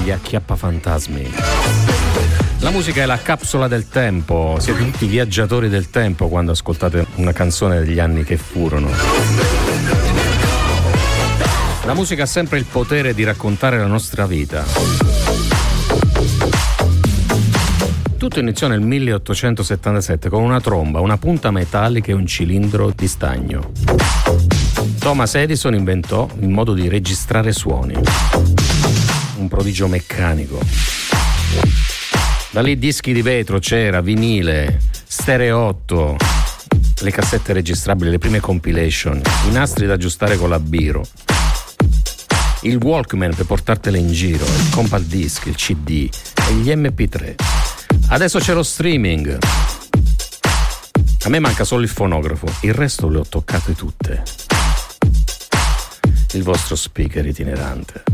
gli acchiappafantasmi. La musica è la capsula del tempo, siete tutti viaggiatori del tempo quando ascoltate una canzone degli anni che furono. La musica ha sempre il potere di raccontare la nostra vita. Tutto iniziò nel 1877 con una tromba, una punta metallica e un cilindro di stagno. Thomas Edison inventò il modo di registrare suoni. Un prodigio meccanico. Da lì dischi di vetro, cera, vinile, stereotto, le cassette registrabili, le prime compilation, i nastri da aggiustare con la biro, il Walkman per portartele in giro, il compact disc, il CD e gli MP3. Adesso c'è lo streaming. A me manca solo il fonografo, il resto le ho toccate tutte. Il vostro speaker itinerante.